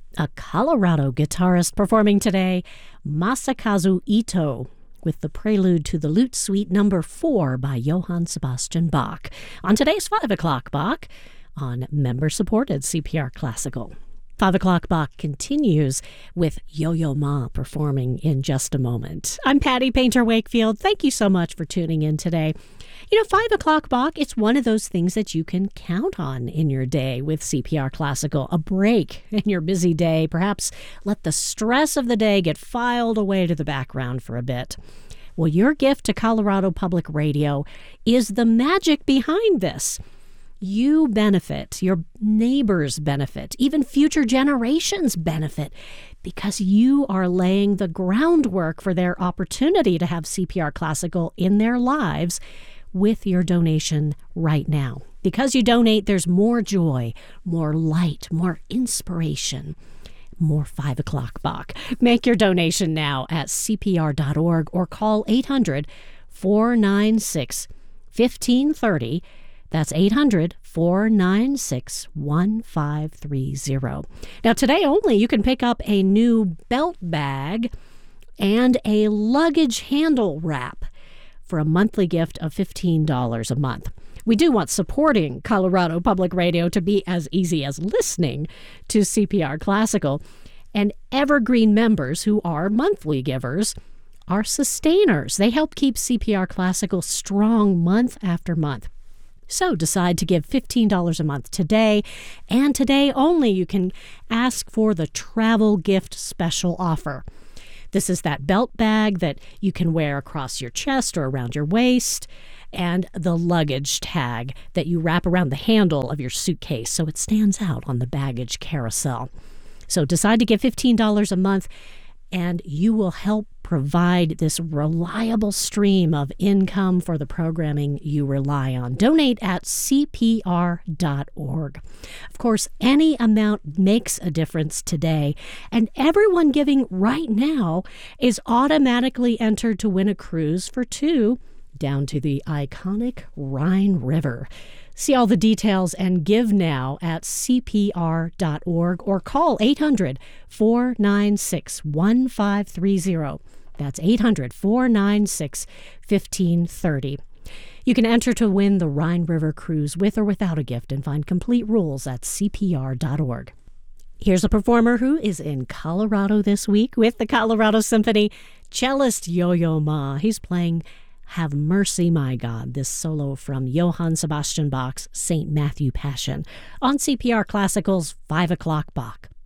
A Colorado guitarist performing today, Masakazu Ito, with the prelude to the Lute Suite No. 4 by Johann Sebastian Bach. On today's 5 o'clock Bach, on member-supported CPR Classical. 5 o'clock Bach continues with Yo-Yo Ma performing in just a moment. I'm Patty Painter Wakefield. Thank you so much for tuning in today. 5 o'clock Bach, it's one of those things that you can count on in your day with CPR Classical. A break in your busy day. Perhaps let the stress of the day get filed away to the background for a bit. Well, your gift to Colorado Public Radio is the magic behind this. You benefit, your neighbors benefit, even future generations benefit because you are laying the groundwork for their opportunity to have CPR Classical in their lives with your donation right now. Because you donate, there's more joy, more light, more inspiration, more 5 o'clock Bach. Make your donation now at cpr.org or call 800-496-1530. That's 800-496-1530. Now, today only, you can pick up a new belt bag and a luggage handle wrap for a monthly gift of $15 a month. We do want supporting Colorado Public Radio to be as easy as listening to CPR Classical. And Evergreen members who are monthly givers are sustainers. They help keep CPR Classical strong month after month. So decide to give $15 a month today, and today only you can ask for the travel gift special offer. This is that belt bag that you can wear across your chest or around your waist, and the luggage tag that you wrap around the handle of your suitcase so it stands out on the baggage carousel. So decide to give $15 a month, and you will help provide this reliable stream of income for the programming you rely on. Donate at cpr.org. Of course, any amount makes a difference today, and everyone giving right now is automatically entered to win a cruise for two down to the iconic Rhine River. See all the details and give now at cpr.org or call 800-496-1530. That's 800-496-1530. You can enter to win the Rhine River Cruise with or without a gift and find complete rules at cpr.org. Here's a performer who is in Colorado this week with the Colorado Symphony, cellist Yo-Yo Ma. He's playing Have Mercy, My God, this solo from Johann Sebastian Bach's St. Matthew Passion on CPR Classical's 5 o'clock Bach.